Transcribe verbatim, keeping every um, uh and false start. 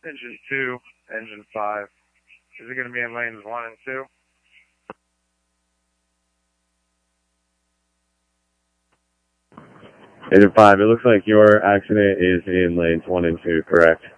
Engine two, engine five. Is it going to be in lanes one and two? Engine five, it looks like your accident is in lanes one and two, correct?